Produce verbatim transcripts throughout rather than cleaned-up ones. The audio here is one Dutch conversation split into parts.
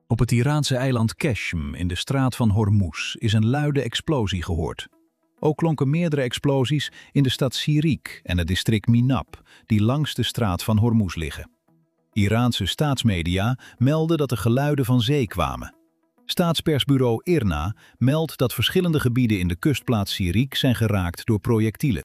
Op het Iraanse eiland Qeshm in de straat van Hormuz is een luide explosie gehoord. Ook klonken meerdere explosies in de stad Sirik en het district Minab, die langs de straat van Hormuz liggen. Iraanse staatsmedia melden dat er geluiden van zee kwamen. Staatspersbureau IRNA meldt dat verschillende gebieden in de kustplaats Sirik zijn geraakt door projectielen.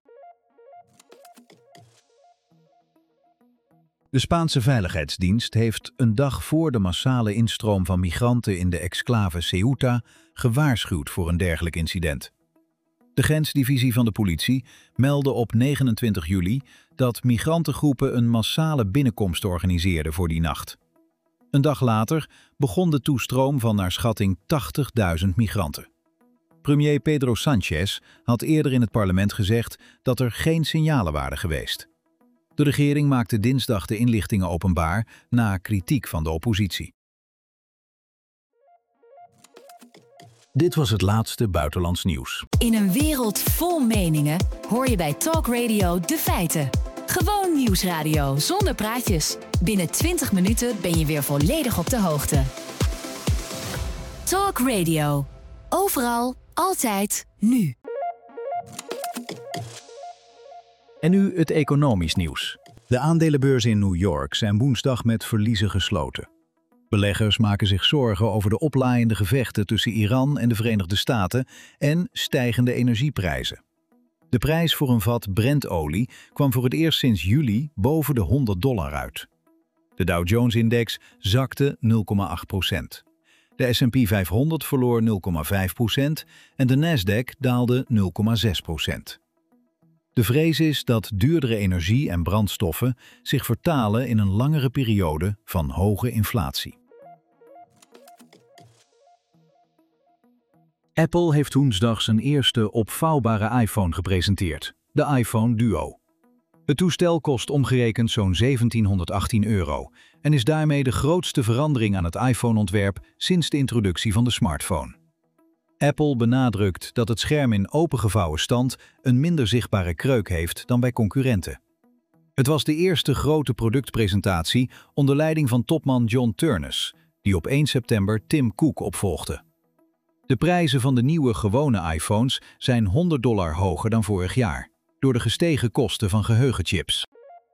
De Spaanse Veiligheidsdienst heeft een dag voor de massale instroom van migranten in de exclave Ceuta gewaarschuwd voor een dergelijk incident. De grensdivisie van de politie meldde op negenentwintig juli dat migrantengroepen een massale binnenkomst organiseerden voor die nacht. Een dag later begon de toestroom van naar schatting tachtigduizend migranten. Premier Pedro Sánchez had eerder in het parlement gezegd dat er geen signalen waren geweest. De regering maakte dinsdag de inlichtingen openbaar na kritiek van de oppositie. Dit was het laatste buitenlands nieuws. In een wereld vol meningen hoor je bij Talk Radio de feiten. Gewoon nieuwsradio zonder praatjes. Binnen twintig minuten ben je weer volledig op de hoogte. Talk Radio. Overal, altijd, nu. En nu het economisch nieuws. De aandelenbeurzen in New York zijn woensdag met verliezen gesloten. Beleggers maken zich zorgen over de oplaaiende gevechten tussen Iran en de Verenigde Staten en stijgende energieprijzen. De prijs voor een vat Brent-olie kwam voor het eerst sinds juli boven de honderd dollar uit. De Dow Jones-index zakte nul komma acht procent. De S en P vijfhonderd verloor nul komma vijf procent en de Nasdaq daalde nul komma zes procent. De vrees is dat duurdere energie en brandstoffen zich vertalen in een langere periode van hoge inflatie. Apple heeft woensdag zijn eerste opvouwbare iPhone gepresenteerd, de iPhone Duo. Het toestel kost omgerekend zo'n zeventienhonderdachttien euro en is daarmee de grootste verandering aan het iPhone-ontwerp sinds de introductie van de smartphone. Apple benadrukt dat het scherm in opengevouwen stand een minder zichtbare kreuk heeft dan bij concurrenten. Het was de eerste grote productpresentatie onder leiding van topman John Ternus, die op één september Tim Cook opvolgde. De prijzen van de nieuwe gewone iPhones zijn honderd dollar hoger dan vorig jaar, door de gestegen kosten van geheugenchips.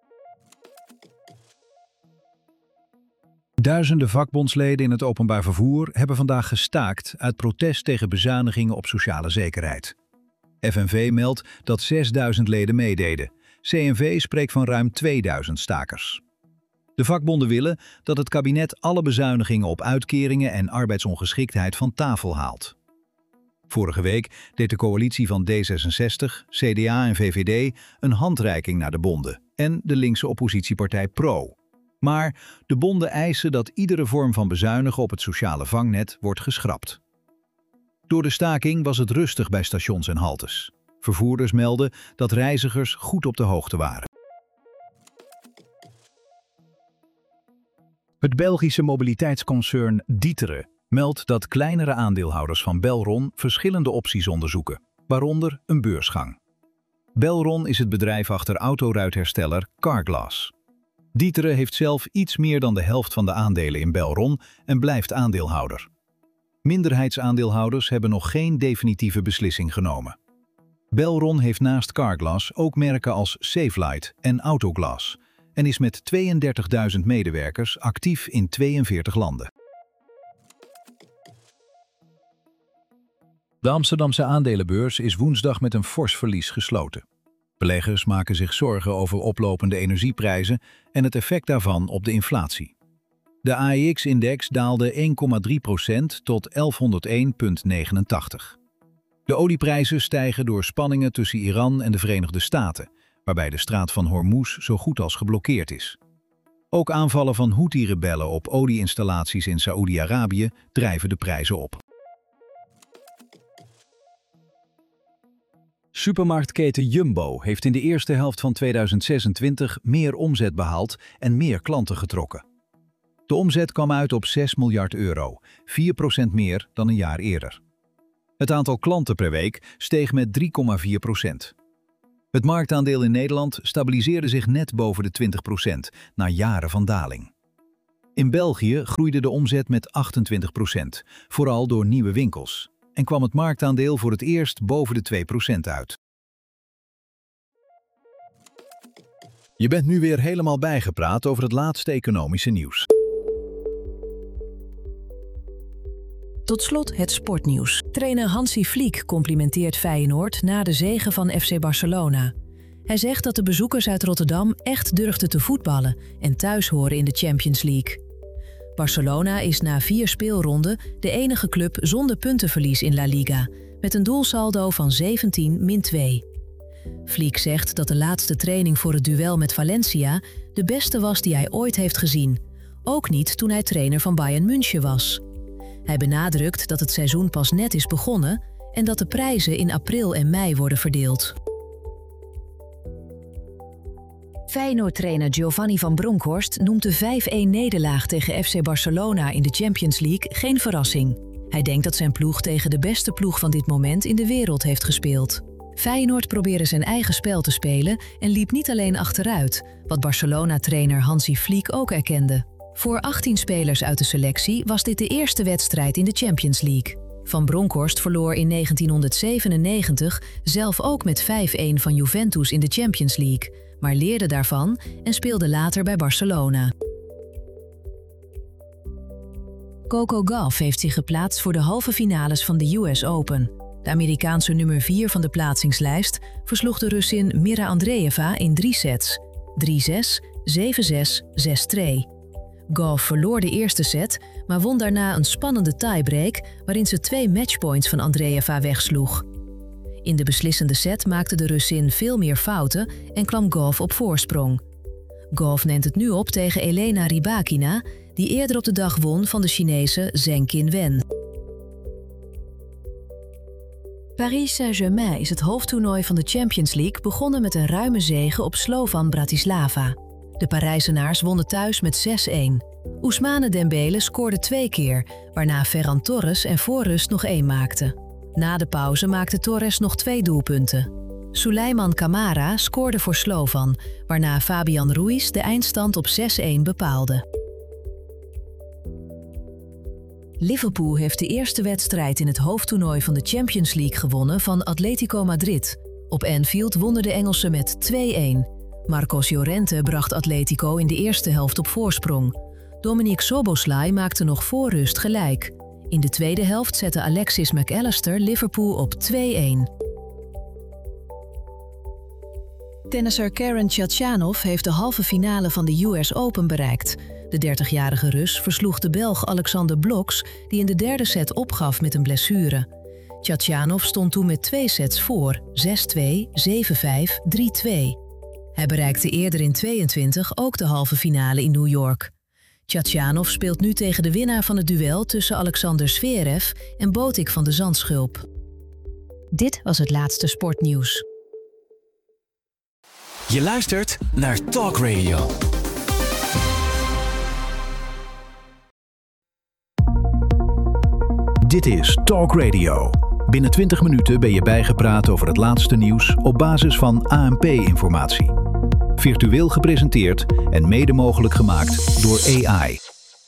Duizenden vakbondsleden in het openbaar vervoer hebben vandaag gestaakt uit protest tegen bezuinigingen op sociale zekerheid. F N V meldt dat zesduizend leden meededen. C N V spreekt van ruim tweeduizend stakers. De vakbonden willen dat het kabinet alle bezuinigingen op uitkeringen en arbeidsongeschiktheid van tafel haalt. Vorige week deed de coalitie van D zesenzestig, C D A en V V D een handreiking naar de bonden en de linkse oppositiepartij Pro. Maar de bonden eisen dat iedere vorm van bezuinigen op het sociale vangnet wordt geschrapt. Door de staking was het rustig bij stations en haltes. Vervoerders melden dat reizigers goed op de hoogte waren. Het Belgische mobiliteitsconcern D'Ieteren meldt dat kleinere aandeelhouders van Belron verschillende opties onderzoeken, waaronder een beursgang. Belron is het bedrijf achter autoruithersteller Carglass. D'Ieteren heeft zelf iets meer dan de helft van de aandelen in Belron en blijft aandeelhouder. Minderheidsaandeelhouders hebben nog geen definitieve beslissing genomen. Belron heeft naast Carglass ook merken als Safelite en Autoglass en is met tweeëndertigduizend medewerkers actief in tweeënveertig landen. De Amsterdamse aandelenbeurs is woensdag met een fors verlies gesloten. Beleggers maken zich zorgen over oplopende energieprijzen en het effect daarvan op de inflatie. De A E X-index daalde één komma drie procent tot elfhonderdéén komma negenentachtig. De olieprijzen stijgen door spanningen tussen Iran en de Verenigde Staten, waarbij de straat van Hormuz zo goed als geblokkeerd is. Ook aanvallen van Houthi-rebellen op olieinstallaties in Saoedi-Arabië drijven de prijzen op. Supermarktketen Jumbo heeft in de eerste helft van tweeduizend zesentwintig meer omzet behaald en meer klanten getrokken. De omzet kwam uit op zes miljard euro, vier procent meer dan een jaar eerder. Het aantal klanten per week steeg met drie komma vier procent. Het marktaandeel in Nederland stabiliseerde zich net boven de twintig procent na jaren van daling. In België groeide de omzet met achtentwintig procent, vooral door nieuwe winkels, en kwam het marktaandeel voor het eerst boven de twee procent uit. Je bent nu weer helemaal bijgepraat over het laatste economische nieuws. Tot slot het sportnieuws. Trainer Hansi Flick complimenteert Feyenoord na de zege van F C Barcelona. Hij zegt dat de bezoekers uit Rotterdam echt durfden te voetballen en thuis horen in de Champions League. Barcelona is na vier speelronden de enige club zonder puntenverlies in La Liga, met een doelsaldo van zeventien min twee. Flick zegt dat de laatste training voor het duel met Valencia de beste was die hij ooit heeft gezien. Ook niet toen hij trainer van Bayern München was. Hij benadrukt dat het seizoen pas net is begonnen en dat de prijzen in april en mei worden verdeeld. Feyenoord-trainer Giovanni van Bronckhorst noemt de vijf-een-nederlaag tegen F C Barcelona in de Champions League geen verrassing. Hij denkt dat zijn ploeg tegen de beste ploeg van dit moment in de wereld heeft gespeeld. Feyenoord probeerde zijn eigen spel te spelen en liep niet alleen achteruit, wat Barcelona-trainer Hansi Flick ook erkende. Voor achttien spelers uit de selectie was dit de eerste wedstrijd in de Champions League. Van Bronckhorst verloor in negentienhonderdzevenennegentig zelf ook met vijf-een van Juventus in de Champions League, maar leerde daarvan en speelde later bij Barcelona. Coco Gauff heeft zich geplaatst voor de halve finales van de U S Open. De Amerikaanse nummer vier van de plaatsingslijst versloeg de Russin Mira Andreeva in drie sets. drie zes, zeven zes, zes twee. Gauff verloor de eerste set, maar won daarna een spannende tiebreak waarin ze twee matchpoints van Andreeva wegsloeg. In de beslissende set maakte de Russin veel meer fouten en kwam Gauff op voorsprong. Gauff neemt het nu op tegen Elena Rybakina, die eerder op de dag won van de Chinese Zheng Qinwen. Paris Saint-Germain is het hoofdtoernooi van de Champions League begonnen met een ruime zege op Slovan Bratislava. De Parijzenaars wonnen thuis met zes-een. Ousmane Dembele scoorde twee keer, waarna Ferran Torres en voor rust nog één maakte. Na de pauze maakte Torres nog twee doelpunten. Souleymane Camara scoorde voor Slovan, waarna Fabian Ruiz de eindstand op zes-een bepaalde. Liverpool heeft de eerste wedstrijd in het hoofdtoernooi van de Champions League gewonnen van Atletico Madrid. Op Anfield wonnen de Engelsen met twee-een. Marcos Llorente bracht Atletico in de eerste helft op voorsprong. Dominic Szoboszlai maakte nog voor rust gelijk. In de tweede helft zette Alexis McAllister Liverpool op twee-een. Tennisser Karen Khachanov heeft de halve finale van de U S Open bereikt. De dertigjarige Rus versloeg de Belg Alexander Bloks, die in de derde set opgaf met een blessure. Khachanov stond toen met twee sets voor, zes-twee, zeven-vijf, drie-twee. Hij bereikte eerder in tweeëntwintig ook de halve finale in New York. Khachanov speelt nu tegen de winnaar van het duel tussen Alexander Zverev en Botik van de Zandschulp. Dit was het laatste sportnieuws. Je luistert naar Talk Radio. Dit is Talk Radio. Binnen twintig minuten ben je bijgepraat over het laatste nieuws op basis van A N P-informatie. Virtueel gepresenteerd en mede mogelijk gemaakt door A I.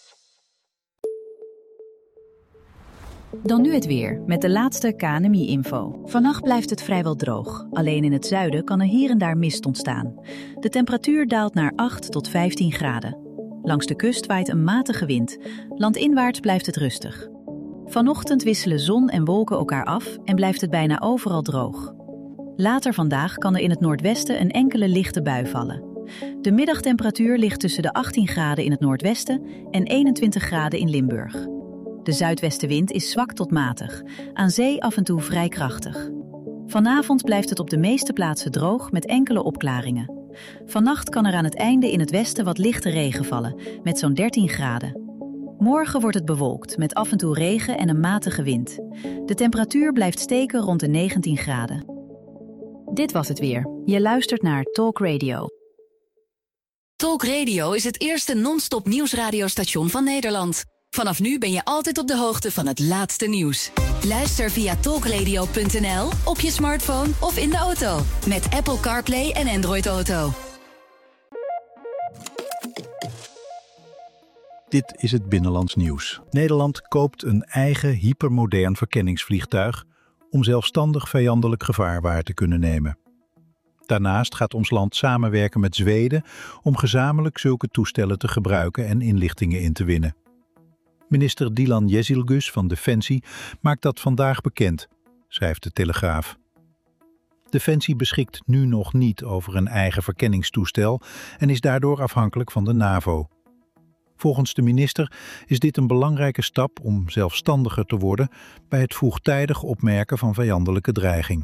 Dan nu het weer, met de laatste K N M I-info. Vannacht blijft het vrijwel droog. Alleen in het zuiden kan er hier en daar mist ontstaan. De temperatuur daalt naar acht tot vijftien graden. Langs de kust waait een matige wind. Landinwaarts blijft het rustig. Vanochtend wisselen zon en wolken elkaar af en blijft het bijna overal droog. Later vandaag kan er in het noordwesten een enkele lichte bui vallen. De middagtemperatuur ligt tussen de achttien graden in het noordwesten en eenentwintig graden in Limburg. De zuidwestenwind is zwak tot matig, aan zee af en toe vrij krachtig. Vanavond blijft het op de meeste plaatsen droog met enkele opklaringen. Vannacht kan er aan het einde in het westen wat lichte regen vallen, met zo'n dertien graden. Morgen wordt het bewolkt, met af en toe regen en een matige wind. De temperatuur blijft steken rond de negentien graden. Dit was het weer. Je luistert naar Talk Radio. Talk Radio is het eerste non-stop nieuwsradiostation van Nederland. Vanaf nu ben je altijd op de hoogte van het laatste nieuws. Luister via talkradio punt n l, op je smartphone of in de auto. Met Apple CarPlay en Android Auto. Dit is het Binnenlands Nieuws. Nederland koopt een eigen hypermodern verkenningsvliegtuig om zelfstandig vijandelijk gevaar waar te kunnen nemen. Daarnaast gaat ons land samenwerken met Zweden om gezamenlijk zulke toestellen te gebruiken en inlichtingen in te winnen. Minister Dilan Yezilgus van Defensie maakt dat vandaag bekend, schrijft de Telegraaf. Defensie beschikt nu nog niet over een eigen verkenningstoestel en is daardoor afhankelijk van de NAVO. Volgens de minister is dit een belangrijke stap om zelfstandiger te worden bij het vroegtijdig opmerken van vijandelijke dreiging.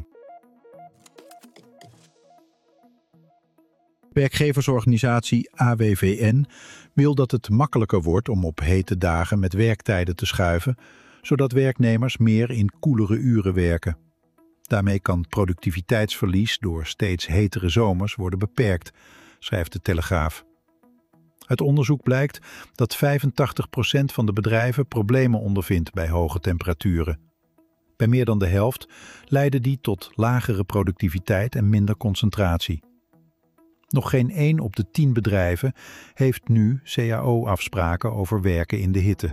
Werkgeversorganisatie A W V N wil dat het makkelijker wordt om op hete dagen met werktijden te schuiven, zodat werknemers meer in koelere uren werken. Daarmee kan productiviteitsverlies door steeds hetere zomers worden beperkt, schrijft de Telegraaf. Uit onderzoek blijkt dat vijfentachtig procent van de bedrijven problemen ondervindt bij hoge temperaturen. Bij meer dan de helft leiden die tot lagere productiviteit en minder concentratie. Nog geen één op de tien bedrijven heeft nu C A O-afspraken over werken in de hitte.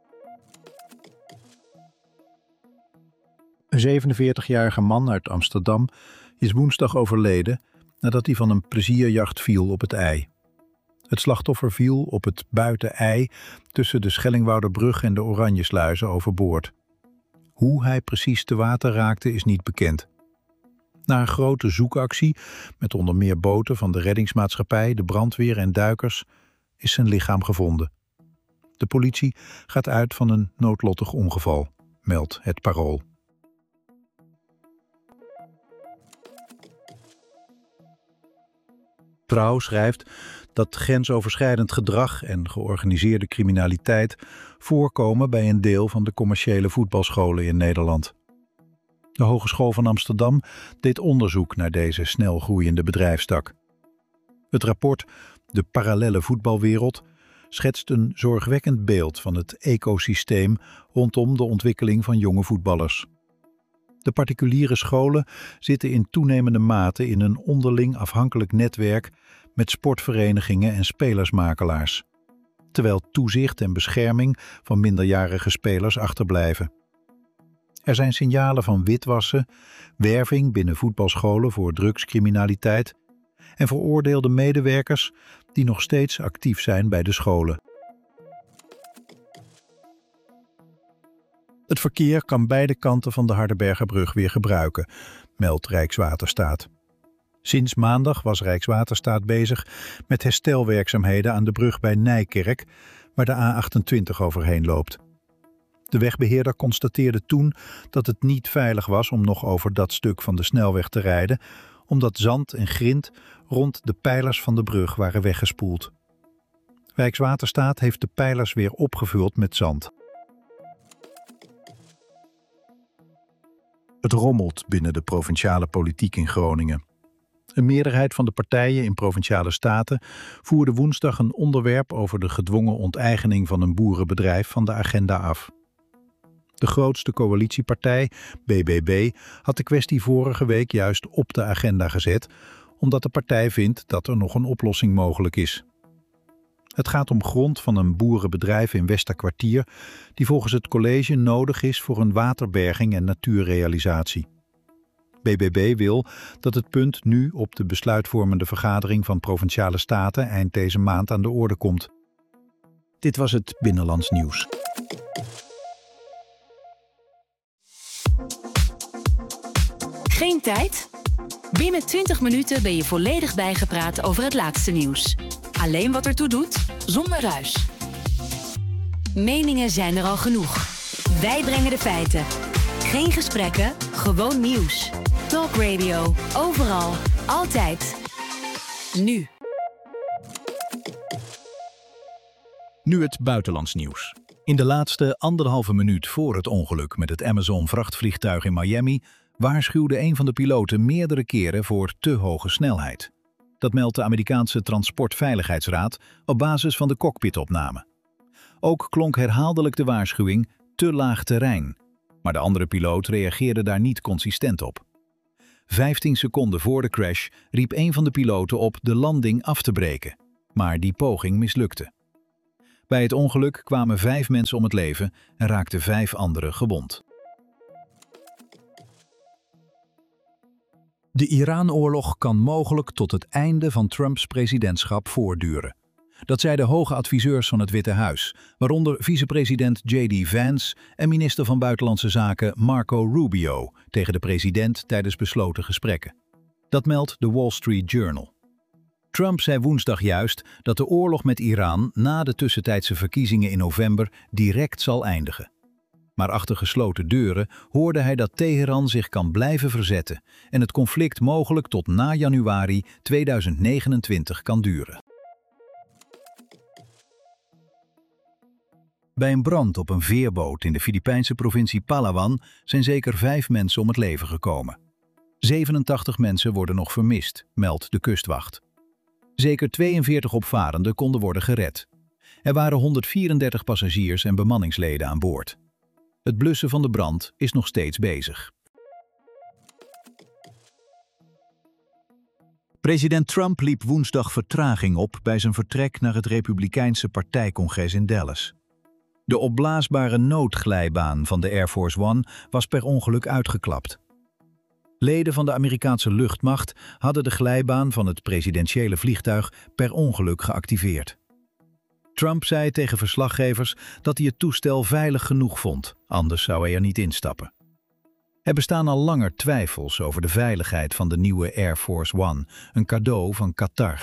Een zevenenveertigjarige man uit Amsterdam is woensdag overleden nadat hij van een plezierjacht viel op het IJ. Het slachtoffer viel op het buiten-IJ tussen de Schellingwouderbrug en de Oranjesluizen overboord. Hoe hij precies te water raakte is niet bekend. Na een grote zoekactie, met onder meer boten van de reddingsmaatschappij, de brandweer en duikers, is zijn lichaam gevonden. De politie gaat uit van een noodlottig ongeval, meldt het Parool. Trouw schrijft dat grensoverschrijdend gedrag en georganiseerde criminaliteit voorkomen bij een deel van de commerciële voetbalscholen in Nederland. De Hogeschool van Amsterdam deed onderzoek naar deze snel groeiende bedrijfstak. Het rapport De parallelle voetbalwereld schetst een zorgwekkend beeld van het ecosysteem rondom de ontwikkeling van jonge voetballers. De particuliere scholen zitten in toenemende mate in een onderling afhankelijk netwerk met sportverenigingen en spelersmakelaars, terwijl toezicht en bescherming van minderjarige spelers achterblijven. Er zijn signalen van witwassen, werving binnen voetbalscholen voor drugscriminaliteit en veroordeelde medewerkers die nog steeds actief zijn bij de scholen. Het verkeer kan beide kanten van de Hardenbergerbrug weer gebruiken, meldt Rijkswaterstaat. Sinds maandag was Rijkswaterstaat bezig met herstelwerkzaamheden aan de brug bij Nijkerk, waar de A achtentwintig overheen loopt. De wegbeheerder constateerde toen dat het niet veilig was om nog over dat stuk van de snelweg te rijden, omdat zand en grind rond de pijlers van de brug waren weggespoeld. Rijkswaterstaat heeft de pijlers weer opgevuld met zand. Het rommelt binnen de provinciale politiek in Groningen. Een meerderheid van de partijen in provinciale staten voerde woensdag een onderwerp over de gedwongen onteigening van een boerenbedrijf van de agenda af. De grootste coalitiepartij, B B B, had de kwestie vorige week juist op de agenda gezet, omdat de partij vindt dat er nog een oplossing mogelijk is. Het gaat om grond van een boerenbedrijf in Westerkwartier, die volgens het college nodig is voor een waterberging en natuurrealisatie. B B B wil dat het punt nu op de besluitvormende vergadering van Provinciale Staten eind deze maand aan de orde komt. Dit was het Binnenlands Nieuws. Geen tijd? Binnen twintig minuten ben je volledig bijgepraat over het laatste nieuws. Alleen wat ertoe doet, zonder ruis. Meningen zijn er al genoeg. Wij brengen de feiten. Geen gesprekken, gewoon nieuws. Talk Radio, overal, altijd. Nu. Nu het buitenlands nieuws. In de laatste anderhalve minuut voor het ongeluk met het Amazon-vrachtvliegtuig in Miami waarschuwde een van de piloten meerdere keren voor te hoge snelheid. Dat meldt de Amerikaanse Transportveiligheidsraad op basis van de cockpitopname. Ook klonk herhaaldelijk de waarschuwing te laag terrein, maar de andere piloot reageerde daar niet consistent op. Vijftien seconden voor de crash riep een van de piloten op de landing af te breken, maar die poging mislukte. Bij het ongeluk kwamen vijf mensen om het leven en raakten vijf anderen gewond. De Iran-oorlog kan mogelijk tot het einde van Trumps presidentschap voortduren. Dat zeiden hoge adviseurs van het Witte Huis, waaronder vicepresident J D Vance en minister van Buitenlandse Zaken Marco Rubio tegen de president tijdens besloten gesprekken. Dat meldt de Wall Street Journal. Trump zei woensdag juist dat de oorlog met Iran na de tussentijdse verkiezingen in november direct zal eindigen. Maar achter gesloten deuren hoorde hij dat Teheran zich kan blijven verzetten en het conflict mogelijk tot na januari tweeduizend negenentwintig kan duren. Bij een brand op een veerboot in de Filipijnse provincie Palawan zijn zeker vijf mensen om het leven gekomen. zevenentachtig mensen worden nog vermist, meldt de kustwacht. Zeker tweeënveertig opvarenden konden worden gered. Er waren honderdvierendertig passagiers en bemanningsleden aan boord. Het blussen van de brand is nog steeds bezig. President Trump liep woensdag vertraging op bij zijn vertrek naar het Republikeinse partijcongres in Dallas. De opblaasbare noodglijbaan van de Air Force One was per ongeluk uitgeklapt. Leden van de Amerikaanse luchtmacht hadden de glijbaan van het presidentiële vliegtuig per ongeluk geactiveerd. Trump zei tegen verslaggevers dat hij het toestel veilig genoeg vond, anders zou hij er niet instappen. Er bestaan al langer twijfels over de veiligheid van de nieuwe Air Force One, een cadeau van Qatar.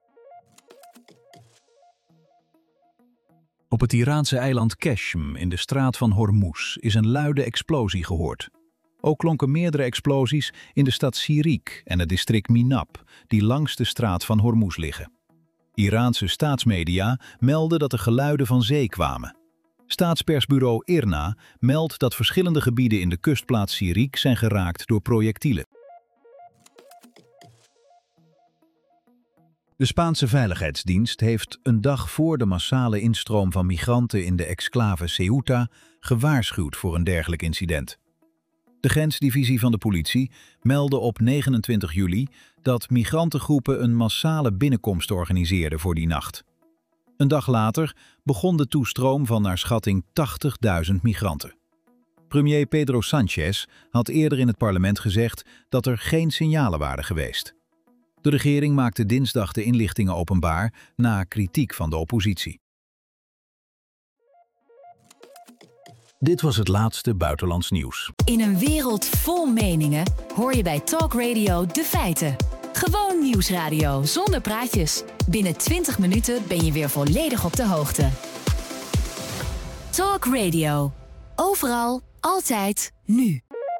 Op het Iraanse eiland Qeshm in de straat van Hormuz is een luide explosie gehoord. Ook klonken meerdere explosies in de stad Sirik en het district Minab, die langs de straat van Hormuz liggen. Iraanse staatsmedia melden dat er geluiden van zee kwamen. Staatspersbureau IRNA meldt dat verschillende gebieden in de kustplaats Sirik zijn geraakt door projectielen. De Spaanse Veiligheidsdienst heeft een dag voor de massale instroom van migranten in de exclave Ceuta gewaarschuwd voor een dergelijk incident. De grensdivisie van de politie meldde op negenentwintig juli dat migrantengroepen een massale binnenkomst organiseerden voor die nacht. Een dag later begon de toestroom van naar schatting tachtigduizend migranten. Premier Pedro Sánchez had eerder in het parlement gezegd dat er geen signalen waren geweest. De regering maakte dinsdag de inlichtingen openbaar na kritiek van de oppositie. Dit was het laatste buitenlands nieuws. In een wereld vol meningen hoor je bij Talk Radio de feiten. Gewoon nieuwsradio zonder praatjes. Binnen twintig minuten ben je weer volledig op de hoogte. Talk Radio. Overal, altijd, nu.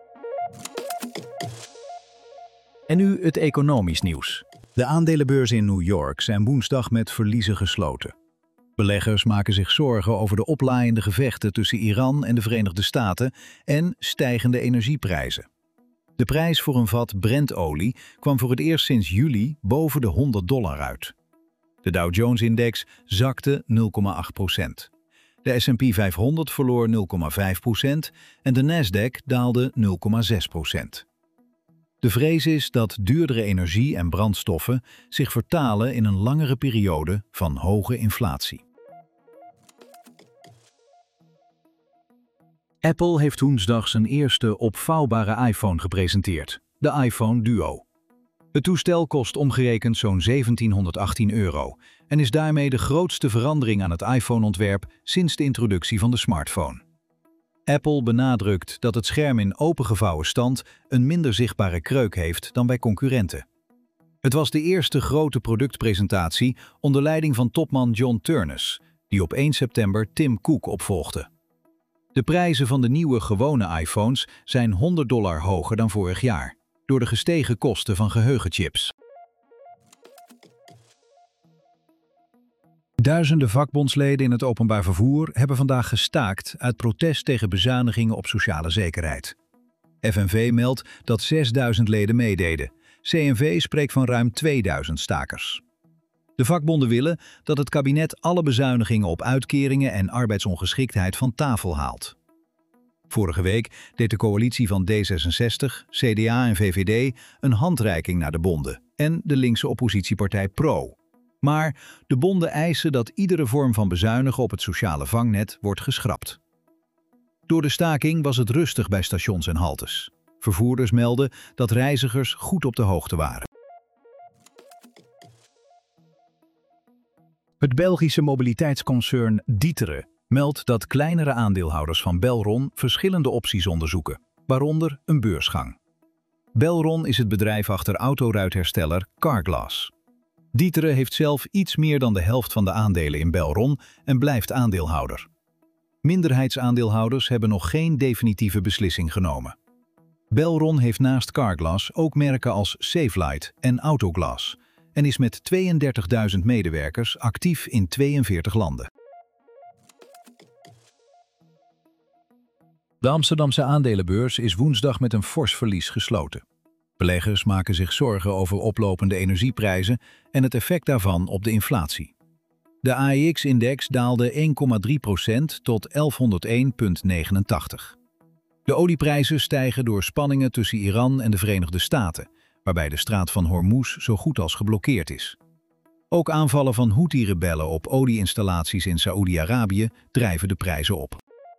En nu het economisch nieuws. De aandelenbeurzen in New York zijn woensdag met verliezen gesloten. Beleggers maken zich zorgen over de oplaaiende gevechten tussen Iran en de Verenigde Staten en stijgende energieprijzen. De prijs voor een vat Brent-olie kwam voor het eerst sinds juli boven de honderd dollar uit. De Dow Jones-index zakte nul komma acht procent. De S en P vijfhonderd verloor nul komma vijf procent en de Nasdaq daalde nul komma zes procent. De vrees is dat duurdere energie en brandstoffen zich vertalen in een langere periode van hoge inflatie. Apple heeft woensdag zijn eerste opvouwbare iPhone gepresenteerd, de iPhone Duo. Het toestel kost omgerekend zo'n zeventienhonderdachttien euro en is daarmee de grootste verandering aan het iPhone-ontwerp sinds de introductie van de smartphone. Apple benadrukt dat het scherm in opengevouwen stand een minder zichtbare kreuk heeft dan bij concurrenten. Het was de eerste grote productpresentatie onder leiding van topman John Ternus, die op één september Tim Cook opvolgde. De prijzen van de nieuwe gewone iPhones zijn honderd dollar hoger dan vorig jaar, door de gestegen kosten van geheugenchips. Duizenden vakbondsleden in het openbaar vervoer hebben vandaag gestaakt uit protest tegen bezuinigingen op sociale zekerheid. F N V meldt dat zesduizend leden meededen. C N V spreekt van ruim tweeduizend stakers. De vakbonden willen dat het kabinet alle bezuinigingen op uitkeringen en arbeidsongeschiktheid van tafel haalt. Vorige week deed de coalitie van D zesenzestig, C D A en V V D een handreiking naar de bonden en de linkse oppositiepartij Pro. Maar de bonden eisen dat iedere vorm van bezuinigen op het sociale vangnet wordt geschrapt. Door de staking was het rustig bij stations en haltes. Vervoerders melden dat reizigers goed op de hoogte waren. Het Belgische mobiliteitsconcern D'Ieteren meldt dat kleinere aandeelhouders van Belron verschillende opties onderzoeken, waaronder een beursgang. Belron is het bedrijf achter autoruithersteller Carglass. D'Ieteren heeft zelf iets meer dan de helft van de aandelen in Belron en blijft aandeelhouder. Minderheidsaandeelhouders hebben nog geen definitieve beslissing genomen. Belron heeft naast Carglass ook merken als Safelite en Autoglass en is met tweeëndertigduizend medewerkers actief in tweeënveertig landen. De Amsterdamse aandelenbeurs is woensdag met een fors verlies gesloten. Beleggers maken zich zorgen over oplopende energieprijzen en het effect daarvan op de inflatie. De A E X-index daalde één komma drie procent tot elfhonderdéén komma negenentachtig. De olieprijzen stijgen door spanningen tussen Iran en de Verenigde Staten, waarbij de straat van Hormuz zo goed als geblokkeerd is. Ook aanvallen van Houthi-rebellen op olieinstallaties in Saoedi-Arabië drijven de prijzen op.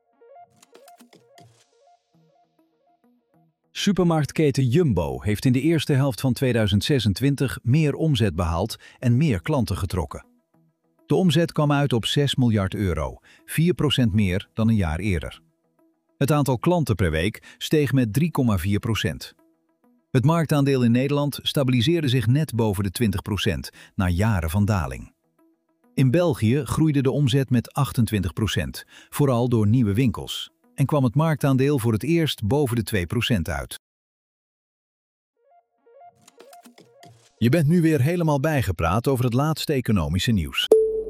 Supermarktketen Jumbo heeft in de eerste helft van tweeduizend zesentwintig meer omzet behaald en meer klanten getrokken. De omzet kwam uit op zes miljard euro, vier procent meer dan een jaar eerder. Het aantal klanten per week steeg met drie komma vier procent. Het marktaandeel in Nederland stabiliseerde zich net boven de twintig procent, na jaren van daling. In België groeide de omzet met achtentwintig procent, vooral door nieuwe winkels, en kwam het marktaandeel voor het eerst boven de twee procent uit. Je bent nu weer helemaal bijgepraat over het laatste economische nieuws.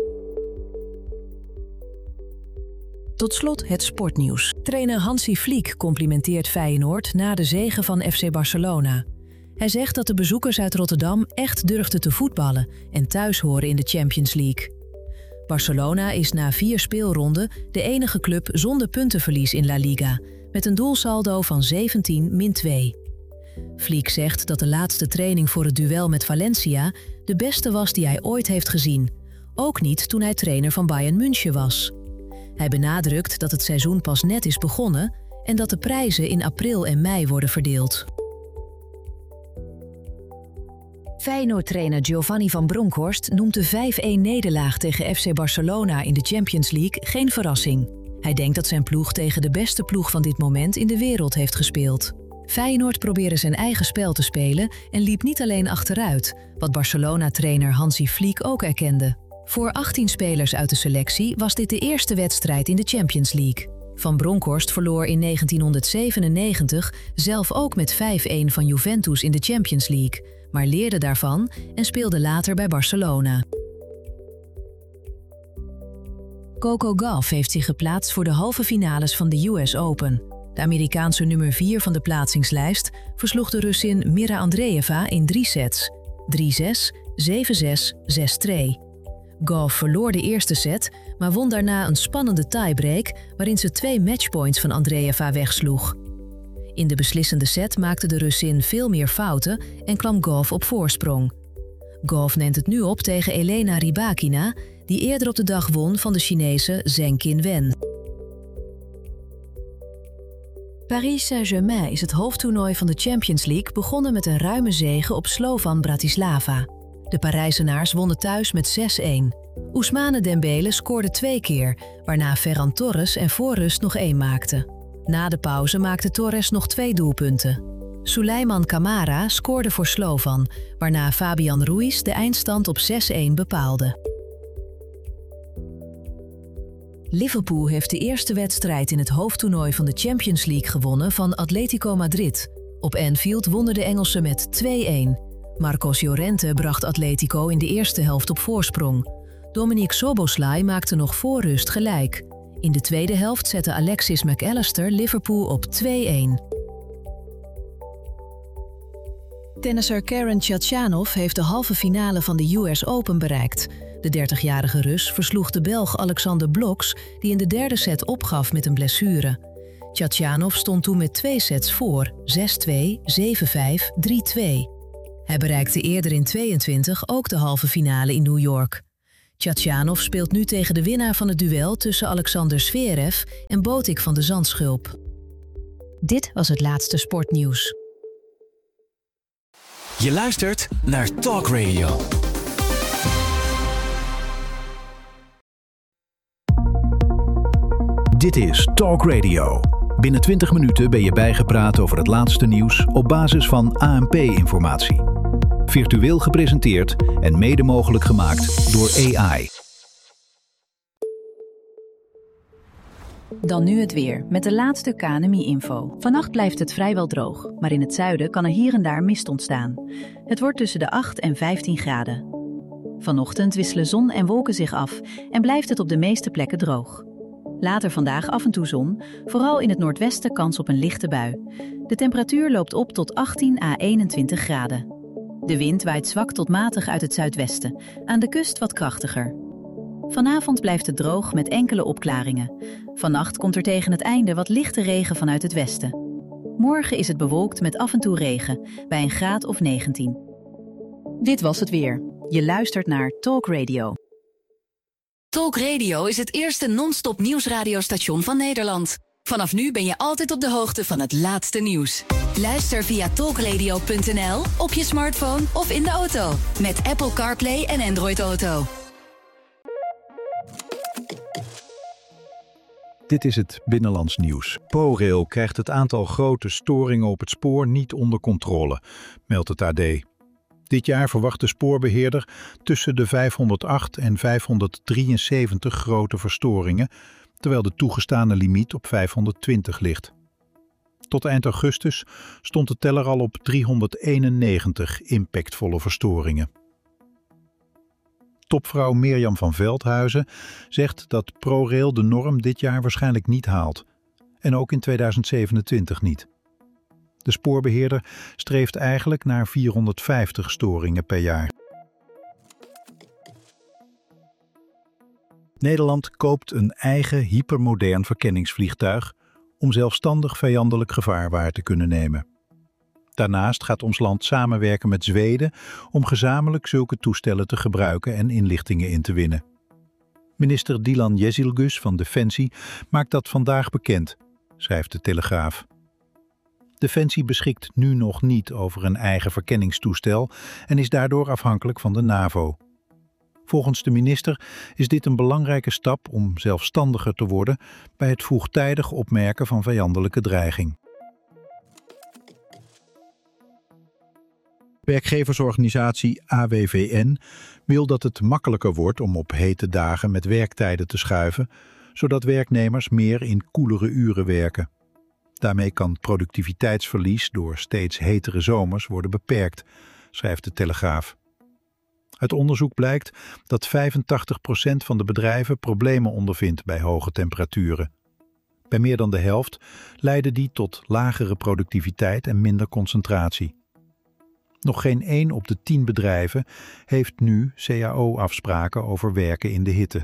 Tot slot het sportnieuws. Trainer Hansi Flick complimenteert Feyenoord na de zege van F C Barcelona. Hij zegt dat de bezoekers uit Rotterdam echt durfden te voetballen en thuis horen in de Champions League. Barcelona is na vier speelronden de enige club zonder puntenverlies in La Liga, met een doelsaldo van zeventien min twee. Flick zegt dat de laatste training voor het duel met Valencia de beste was die hij ooit heeft gezien. Ook niet toen hij trainer van Bayern München was. Hij benadrukt dat het seizoen pas net is begonnen en dat de prijzen in april en mei worden verdeeld. Feyenoord-trainer Giovanni van Bronckhorst noemt de vijf-een-nederlaag tegen F C Barcelona in de Champions League geen verrassing. Hij denkt dat zijn ploeg tegen de beste ploeg van dit moment in de wereld heeft gespeeld. Feyenoord probeerde zijn eigen spel te spelen en liep niet alleen achteruit, wat Barcelona-trainer Hansi Flick ook erkende. Voor achttien spelers uit de selectie was dit de eerste wedstrijd in de Champions League. Van Bronckhorst verloor in negentienhonderdzevenennegentig zelf ook met vijf-een van Juventus in de Champions League, maar leerde daarvan en speelde later bij Barcelona. Coco Gauff heeft zich geplaatst voor de halve finales van de U S Open. De Amerikaanse nummer vier van de plaatsingslijst versloeg de Russin Mira Andreeva in drie sets. drie zes, zeven zes, zes twee. Gauff verloor de eerste set, maar won daarna een spannende tiebreak waarin ze twee matchpoints van Andreeva wegsloeg. In de beslissende set maakte de Russin veel meer fouten en kwam Gauff op voorsprong. Gauff neemt het nu op tegen Elena Rybakina, die eerder op de dag won van de Chinese Zheng Qinwen. Paris Saint-Germain is het hoofdtoernooi van de Champions League begonnen met een ruime zege op Slovan Bratislava. De Parijzenaars wonnen thuis met zes-een. Ousmane Dembele scoorde twee keer, waarna Ferran Torres en voor rust nog één maakte. Na de pauze maakte Torres nog twee doelpunten. Souleymane Camara scoorde voor Slovan, waarna Fabian Ruiz de eindstand op zes-een bepaalde. Liverpool heeft de eerste wedstrijd in het hoofdtoernooi van de Champions League gewonnen van Atletico Madrid. Op Anfield wonnen de Engelsen met twee-een. Marcos Llorente bracht Atletico in de eerste helft op voorsprong. Dominic Szoboszlai maakte nog voor rust gelijk. In de tweede helft zette Alexis McAllister Liverpool op twee-een. Tennisser Karen Khachanov heeft de halve finale van de U S Open bereikt. De dertigjarige Rus versloeg de Belg Alexander Bloks, die in de derde set opgaf met een blessure. Khachanov stond toen met twee sets voor, zes twee, zeven vijf, drie twee. Hij bereikte eerder in tweeëntwintig ook de halve finale in New York. Tjatjanov speelt nu tegen de winnaar van het duel tussen Alexander Zverev en Botik van de Zandschulp. Dit was het laatste sportnieuws. Je luistert naar Talk Radio. Dit is Talk Radio. Binnen twintig minuten ben je bijgepraat over het laatste nieuws op basis van A N P-informatie. Virtueel gepresenteerd en mede mogelijk gemaakt door A I. Dan nu het weer, met de laatste K N M I-info. Vannacht blijft het vrijwel droog, maar in het zuiden kan er hier en daar mist ontstaan. Het wordt tussen de acht en vijftien graden. Vanochtend wisselen zon en wolken zich af en blijft het op de meeste plekken droog. Later vandaag af en toe zon, vooral in het noordwesten kans op een lichte bui. De temperatuur loopt op tot achttien à eenentwintig graden. De wind waait zwak tot matig uit het zuidwesten, aan de kust wat krachtiger. Vanavond blijft het droog met enkele opklaringen. Vannacht komt er tegen het einde wat lichte regen vanuit het westen. Morgen is het bewolkt met af en toe regen, bij een graad of negentien. Dit was het weer. Je luistert naar Talk Radio. Talk Radio is het eerste non-stop nieuwsradiostation van Nederland. Vanaf nu ben je altijd op de hoogte van het laatste nieuws. Luister via talkradio punt n l, op je smartphone of in de auto. Met Apple CarPlay en Android Auto. Dit is het Binnenlands nieuws. ProRail krijgt het aantal grote storingen op het spoor niet onder controle, meldt het A D. Dit jaar verwacht de spoorbeheerder tussen de vijfhonderdacht en vijfhonderddrieënzeventig grote verstoringen, terwijl de toegestane limiet op vijfhonderdtwintig ligt. Tot eind augustus stond de teller al op driehonderdeenennegentig impactvolle verstoringen. Topvrouw Mirjam van Veldhuizen zegt dat ProRail de norm dit jaar waarschijnlijk niet haalt. En ook in tweeduizend zevenentwintig niet. De spoorbeheerder streeft eigenlijk naar vierhonderdvijftig storingen per jaar. Nederland koopt een eigen hypermodern verkenningsvliegtuig om zelfstandig vijandelijk gevaar waar te kunnen nemen. Daarnaast gaat ons land samenwerken met Zweden om gezamenlijk zulke toestellen te gebruiken en inlichtingen in te winnen. Minister Dilan Jezilgus van Defensie maakt dat vandaag bekend, schrijft de Telegraaf. Defensie beschikt nu nog niet over een eigen verkenningstoestel en is daardoor afhankelijk van de NAVO. Volgens de minister is dit een belangrijke stap om zelfstandiger te worden bij het vroegtijdig opmerken van vijandelijke dreiging. Werkgeversorganisatie A W V N wil dat het makkelijker wordt om op hete dagen met werktijden te schuiven, zodat werknemers meer in koelere uren werken. Daarmee kan productiviteitsverlies door steeds hetere zomers worden beperkt, schrijft de Telegraaf. Uit onderzoek blijkt dat vijfentachtig procent van de bedrijven problemen ondervindt bij hoge temperaturen. Bij meer dan de helft leiden die tot lagere productiviteit en minder concentratie. Nog geen één op de tien bedrijven heeft nu C A O-afspraken over werken in de hitte.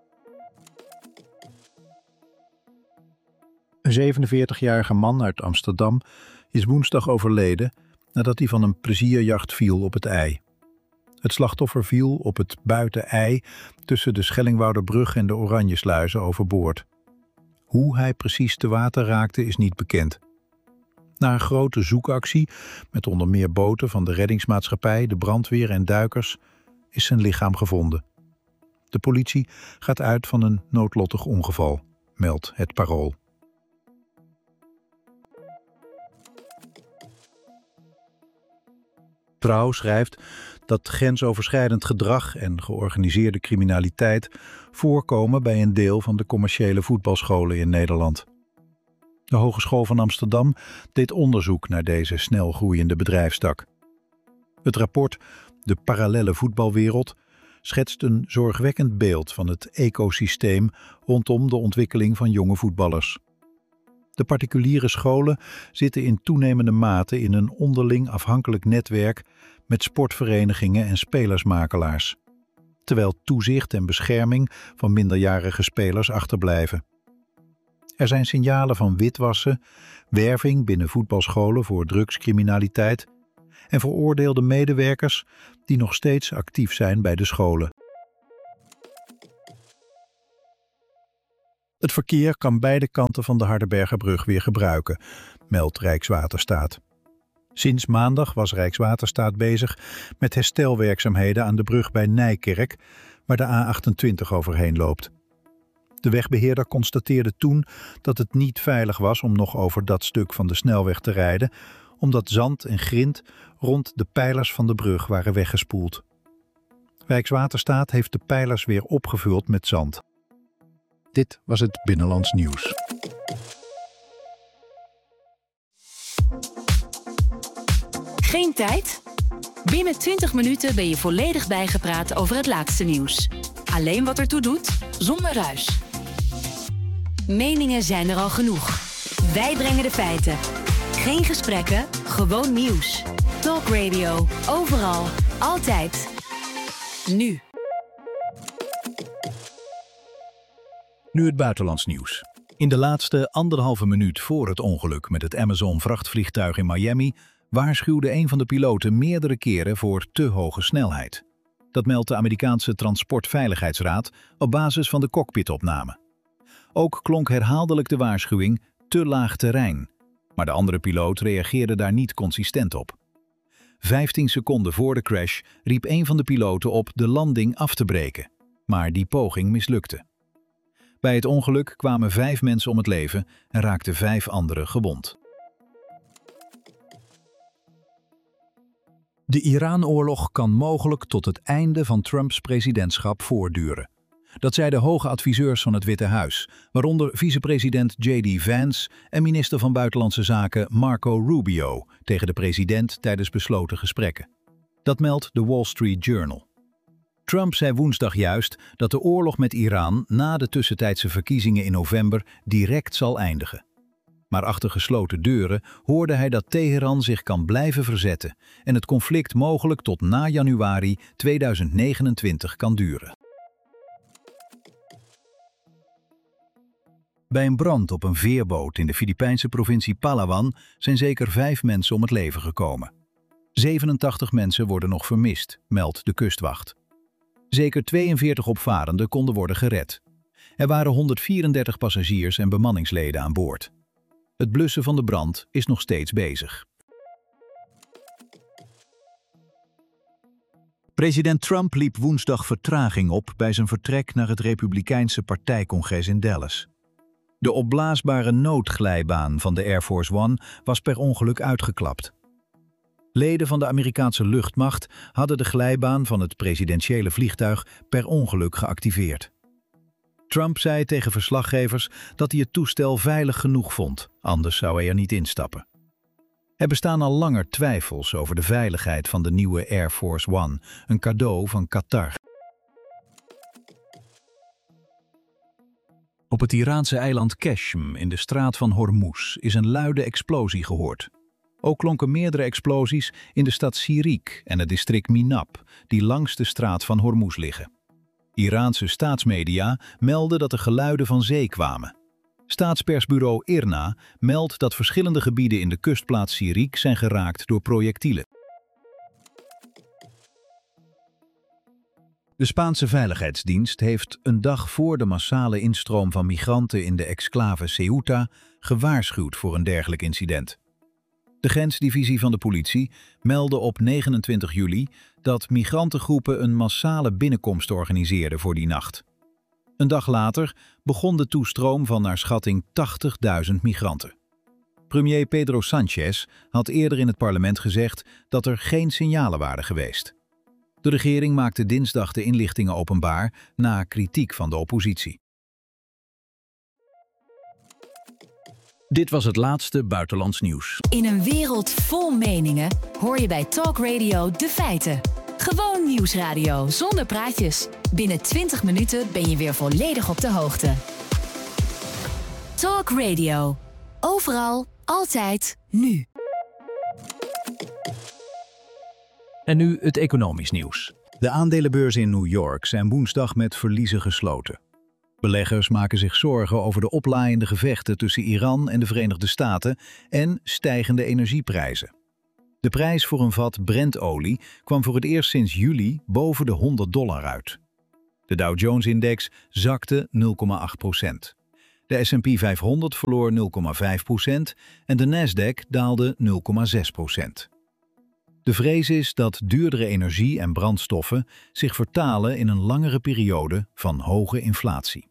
Een zevenenveertigjarige man uit Amsterdam is woensdag overleden nadat hij van een plezierjacht viel op het IJ. Het slachtoffer viel op het buiten-IJ tussen de Schellingwouderbrug en de Oranjesluizen overboord. Hoe hij precies te water raakte is niet bekend. Na een grote zoekactie, met onder meer boten van de reddingsmaatschappij, de brandweer en duikers, is zijn lichaam gevonden. De politie gaat uit van een noodlottig ongeval, meldt het Parool. Trouw schrijft dat grensoverschrijdend gedrag en georganiseerde criminaliteit voorkomen bij een deel van de commerciële voetbalscholen in Nederland. De Hogeschool van Amsterdam deed onderzoek naar deze snel groeiende bedrijfstak. Het rapport De Parallelle Voetbalwereld schetst een zorgwekkend beeld van het ecosysteem rondom de ontwikkeling van jonge voetballers. De particuliere scholen zitten in toenemende mate in een onderling afhankelijk netwerk met sportverenigingen en spelersmakelaars, terwijl toezicht en bescherming van minderjarige spelers achterblijven. Er zijn signalen van witwassen, werving binnen voetbalscholen voor drugscriminaliteit en veroordeelde medewerkers die nog steeds actief zijn bij de scholen. Het verkeer kan beide kanten van de Hardenbergerbrug weer gebruiken, meldt Rijkswaterstaat. Sinds maandag was Rijkswaterstaat bezig met herstelwerkzaamheden aan de brug bij Nijkerk, waar de A achtentwintig overheen loopt. De wegbeheerder constateerde toen dat het niet veilig was om nog over dat stuk van de snelweg te rijden, omdat zand en grind rond de pijlers van de brug waren weggespoeld. Rijkswaterstaat heeft de pijlers weer opgevuld met zand. Dit was het Binnenlands Nieuws. Geen tijd? Binnen twintig minuten ben je volledig bijgepraat over het laatste nieuws. Alleen wat ertoe doet, zonder ruis. Meningen zijn er al genoeg. Wij brengen de feiten. Geen gesprekken, gewoon nieuws. Talk Radio, overal, altijd. Nu. Nu het buitenlands nieuws. In de laatste anderhalve minuut voor het ongeluk met het Amazon-vrachtvliegtuig in Miami waarschuwde een van de piloten meerdere keren voor te hoge snelheid. Dat meldt de Amerikaanse Transportveiligheidsraad op basis van de cockpitopname. Ook klonk herhaaldelijk de waarschuwing te laag terrein, maar de andere piloot reageerde daar niet consistent op. Vijftien seconden voor de crash riep een van de piloten op de landing af te breken, maar die poging mislukte. Bij het ongeluk kwamen vijf mensen om het leven en raakten vijf anderen gewond. De Iran-oorlog kan mogelijk tot het einde van Trumps presidentschap voortduren. Dat zeiden hoge adviseurs van het Witte Huis, waaronder vicepresident J D Vance en minister van Buitenlandse Zaken Marco Rubio tegen de president tijdens besloten gesprekken. Dat meldt de Wall Street Journal. Trump zei woensdag juist dat de oorlog met Iran na de tussentijdse verkiezingen in november direct zal eindigen. Maar achter gesloten deuren hoorde hij dat Teheran zich kan blijven verzetten en het conflict mogelijk tot na januari tweeduizend negenentwintig kan duren. Bij een brand op een veerboot in de Filipijnse provincie Palawan zijn zeker vijf mensen om het leven gekomen. zevenentachtig mensen worden nog vermist, meldt de kustwacht. Zeker tweeënveertig opvarenden konden worden gered. Er waren honderdvierendertig passagiers en bemanningsleden aan boord. Het blussen van de brand is nog steeds bezig. President Trump liep woensdag vertraging op bij zijn vertrek naar het Republikeinse partijcongres in Dallas. De opblaasbare noodglijbaan van de Air Force One was per ongeluk uitgeklapt. Leden van de Amerikaanse luchtmacht hadden de glijbaan van het presidentiële vliegtuig per ongeluk geactiveerd. Trump zei tegen verslaggevers dat hij het toestel veilig genoeg vond, anders zou hij er niet instappen. Er bestaan al langer twijfels over de veiligheid van de nieuwe Air Force One, een cadeau van Qatar. Op het Iraanse eiland Qeshm in de straat van Hormuz is een luide explosie gehoord. Ook klonken meerdere explosies in de stad Sirik en het district Minab, die langs de straat van Hormuz liggen. Iraanse staatsmedia melden dat er geluiden van zee kwamen. Staatspersbureau IRNA meldt dat verschillende gebieden in de kustplaats Sirik zijn geraakt door projectielen. De Spaanse Veiligheidsdienst heeft een dag voor de massale instroom van migranten in de exclave Ceuta gewaarschuwd voor een dergelijk incident. De grensdivisie van de politie meldde op negenentwintig juli dat migrantengroepen een massale binnenkomst organiseerden voor die nacht. Een dag later begon de toestroom van naar schatting tachtigduizend migranten. Premier Pedro Sánchez had eerder in het parlement gezegd dat er geen signalen waren geweest. De regering maakte dinsdag de inlichtingen openbaar na kritiek van de oppositie. Dit was het laatste buitenlands nieuws. In een wereld vol meningen hoor je bij Talk Radio de feiten. Gewoon nieuwsradio zonder praatjes. Binnen twintig minuten ben je weer volledig op de hoogte. Talk Radio. Overal, altijd, nu. En nu het economisch nieuws. De aandelenbeurzen in New York zijn woensdag met verliezen gesloten. Beleggers maken zich zorgen over de oplaaiende gevechten tussen Iran en de Verenigde Staten en stijgende energieprijzen. De prijs voor een vat Brentolie kwam voor het eerst sinds juli boven de honderd dollar uit. De Dow Jones-index zakte nul komma acht procent. De S en P vijfhonderd verloor nul komma vijf procent en de Nasdaq daalde nul komma zes procent. De vrees is dat duurdere energie en brandstoffen zich vertalen in een langere periode van hoge inflatie.